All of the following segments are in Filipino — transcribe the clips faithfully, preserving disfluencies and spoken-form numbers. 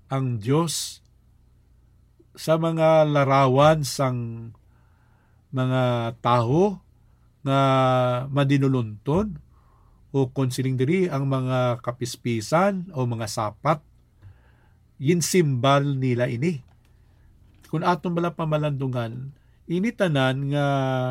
ang Dios sa mga larawan sang mga tao nga madinulunton o konsiling diri ang mga kapispisan o mga sapat, yin simbal nila ini. Kung aton bala pamalandungan, ini tanan nga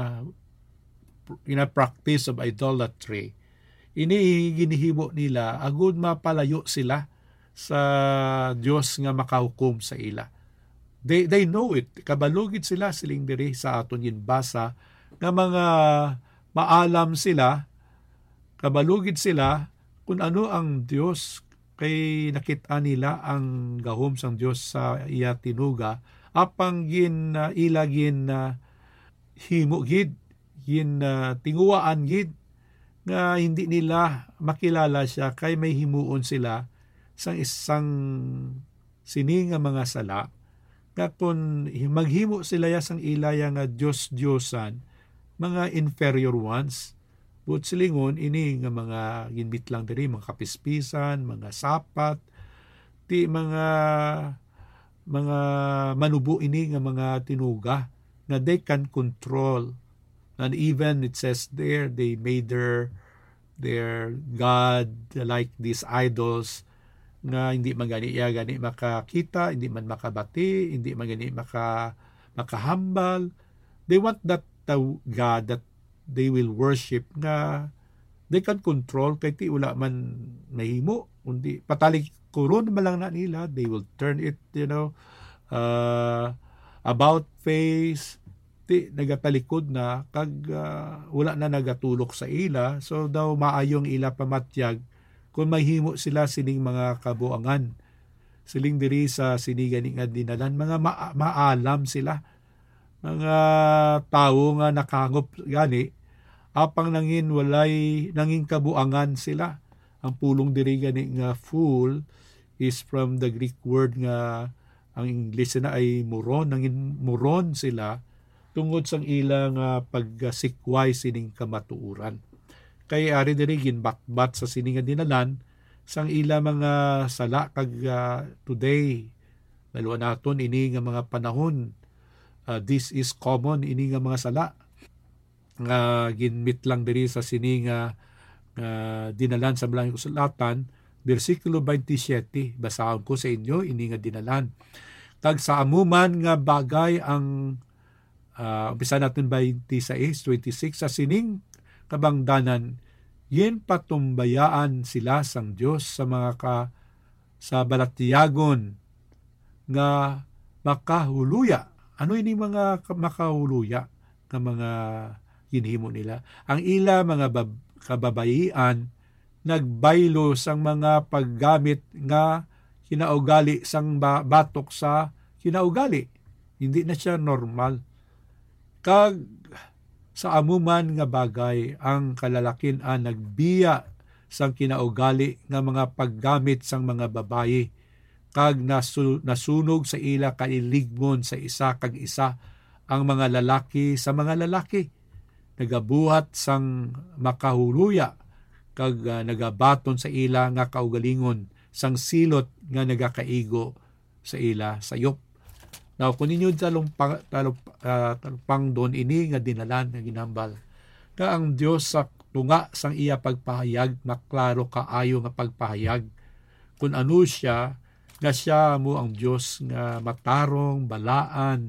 ina practice of idolatry, ini ginihimo nila agud mapalayo sila sa Dios nga makahukom sa ila. They they know it. Kabalugid sila siling diri sa aton ginbasa nga mga maalam sila, kabalugid sila kung ano ang Dios, kay nakita nila ang gahom sang Dios sa iya tinuga, apang gin uh, ila gin uh, himo gid, gin uh, tinguwaan gid nga hindi nila makilala siya, kay may himuon sila sang isang sini nga mga sala nga kung maghimo sila ya sang ilaya nga Diyos-Diyosan, mga inferior ones, but silingon ini nga mga ginbit lang diri, mga kapispisan, mga sapat, ti mga mga manubo ini nga mga tinuga na they can control. And even it says there, they made their their God like these idols nga hindi man gani iya gani makakita, hindi man makabati, hindi man gani maka makahambal. They want that the God that they will worship nga they can control, kay ti wala man mahimo, kundi patalik kuron man lang na nila, they will turn it, you know, uh, about face, ti nagatalikod na kag uh, wala na nagatulok sa ila, so daw maayong ila pamatyag kung mahimo sila sining mga kabuangan. Siling diri sa sinigani nga dinalan, mga ma- maalam sila, mga tao nga nakangop gani, apang nangin walay nanging kabuangan sila. Ang pulong diri gani nga fool is from the Greek word nga ang English na ay moron, nangin moron sila tungod sang ilang uh, pagsikway sining kamatuuran. Kay ari diri ginbatbat sa sining nga dinalan sang ila mga sala kag uh, today lalo naton ini nga mga panahon, uh, this is common ini nga mga sala nga uh, ginmit lang diri sa sining nga uh, dinalan sa Malangit Kasulatan, bersikulo twenty-seven, basahan ko sa inyo ini nga dinalan. Kag sa amuman nga bagay ang uh, umpisa natin twenty-six, twenty-six sa sining kabangdanan, yen patumbayaan sila sang Dios sa mga ka sa balatiyagon nga makahuluya. Ano ini mga makahuluya nga mga ginhimo nila? Ang ila mga bab- kababayian nagbaylo sang mga paggamit nga kinaugali sang ba- batok sa kinaugali. Hindi na siya normal. Kag sa amuman nga bagay ang kalalakin-an nagbiya sang kinaugali nga mga paggamit sang mga babayi, kag nasu- nasunog sa ila kailigmon sa isa kag isa ang mga lalaki sa mga lalaki, nagabuhat sang makahuluya kag uh, nagabaton sa ila nga kaugalingon sang silot nga nagakaigo sa ila sayop. Now, kung ninyo talupang, talup, uh, talupang doon ini nga dinalan nga ginambal, ka ang Diyos sa tunga sang iya pagpahayag, maklaro kaayo nga pagpahayag, kung ano siya, nga siya mo ang Diyos nga matarong, balaan,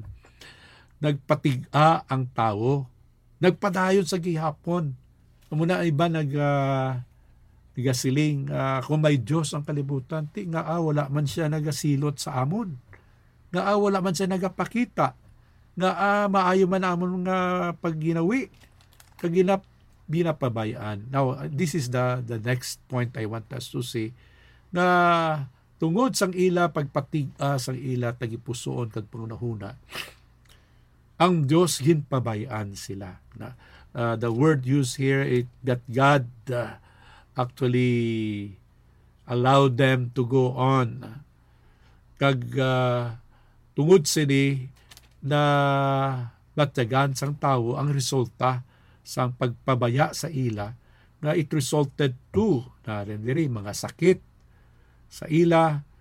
nagpatiga ang tao, nagpadayon sa gihapon. Muna iba nag, uh, nagasiling, uh, kung may Diyos ang kalibutan, ti nga ah, wala man siya nagasilot sa amon. Nga ah, wala man siya nagapakita, nga ah, maayo man amon nga pagginawi, kaginap binapabayaan. Now, this is the the next point I want us to say, na tungod sang ila pagpatiga sang ila tagipusoon kag pangunahuna, ang Diyos ginpabayaan sila. Na uh, the word used here is that God uh, actually allowed them to go on. Kag uh, tungod sini na matyagan sang tao, ang resulta sang pagpabaya sa ila na it resulted to na rin diri mga sakit sa ila,